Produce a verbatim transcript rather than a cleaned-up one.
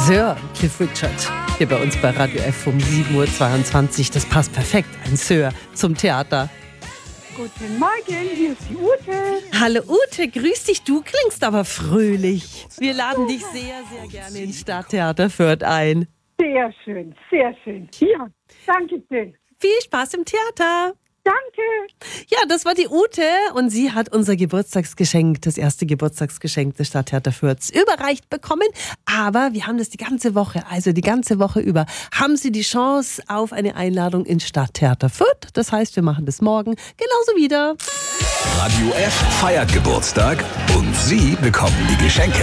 Sir Cliff Richard hier bei uns bei Radio F um sieben Uhr zweiundzwanzig. Das passt perfekt, ein Sir zum Theater. Guten Morgen, hier ist die Ute. Hallo Ute, grüß dich, du klingst aber fröhlich. Wir laden dich sehr, sehr gerne ins Stadttheater Fürth ein. Sehr schön, sehr schön. Ja, danke schön. Viel Spaß im Theater. Danke. Ja, das war die Ute und sie hat unser Geburtstagsgeschenk, das erste Geburtstagsgeschenk des Stadttheater Fürths überreicht bekommen. Aber wir haben das die ganze Woche, also die ganze Woche über, haben Sie die Chance auf eine Einladung ins Stadttheater Fürth. Das heißt, wir machen das morgen genauso wieder. Radio F feiert Geburtstag und Sie bekommen die Geschenke.